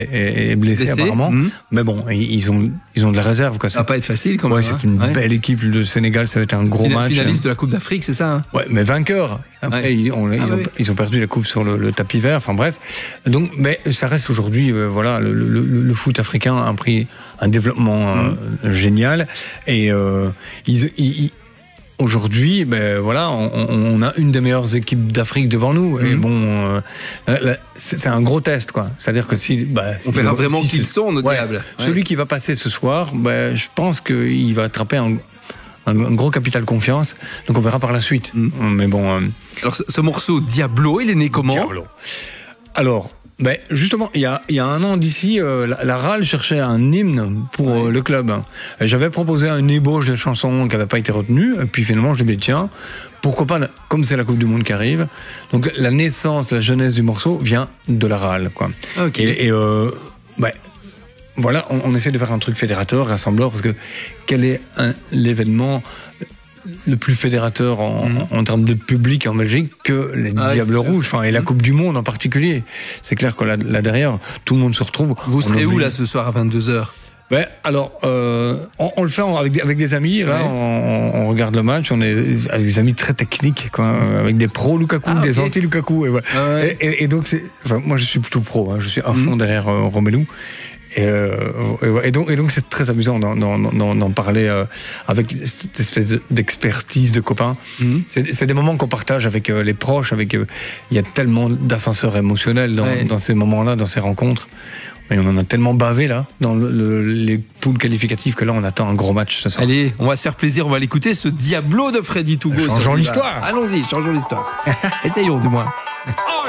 est blessé apparemment. Mais bon, ils ont de la réserve, quoi. Ça va pas être facile quand même. Ouais, c'est une belle équipe de Sénégal, ça va être un gros match. Finaliste de la Coupe d'Afrique, c'est ça, hein? Ouais, mais vainqueur. Après, ils ont perdu la coupe sur le tapis vert. Enfin bref. Donc, mais ça reste aujourd'hui, voilà, le foot africain a pris un développement génial. Et aujourd'hui, ben voilà, on a une des meilleures équipes d'Afrique devant nous. Et bon, c'est un gros test, quoi. C'est-à-dire que on verra vraiment qui ils sont, nos diables. Celui qui va passer ce soir, ben, je pense qu'il va attraper un gros capital confiance. Donc on verra par la suite. Mais bon. Alors ce morceau Diablo, il est né comment? Diablo. Alors. Ben justement, il y a un an d'ici, la RAL cherchait un hymne pour le club. J'avais proposé une ébauche de chanson qui n'avait pas été retenue, et puis finalement je me dis tiens, pourquoi pas, comme c'est la Coupe du Monde qui arrive, donc la naissance, la jeunesse du morceau vient de la RAL, quoi. Okay. Ben, voilà, on essaie de faire un truc fédérateur, rassembleur, parce que quel est l'événement le plus fédérateur en termes de public en Belgique que les Diables Rouges, enfin, et la Coupe du Monde en particulier. C'est clair que là derrière, tout le monde se retrouve. Vous serez où là ce soir à 22h? Ben, alors, on le fait avec des amis, là, on regarde le match, on est avec des amis très techniques, quoi, avec des pros Lukaku, des anti-Lukaku, et donc moi je suis plutôt pro, hein, je suis à fond derrière Romelu. Et donc c'est très amusant d'en parler avec cette espèce d'expertise de copains. C'est des moments qu'on partage avec les proches, il y a tellement d'ascenseurs émotionnels dans ces moments-là, dans ces rencontres. Et on en a tellement bavé là dans les poules qualificatives que là on attend un gros match ce soir. Allez, on va se faire plaisir, on va l'écouter, ce Diablo de Freddy Tougo. Changeons l'histoire. Allons-y, changeons l'histoire. Essayons du moins.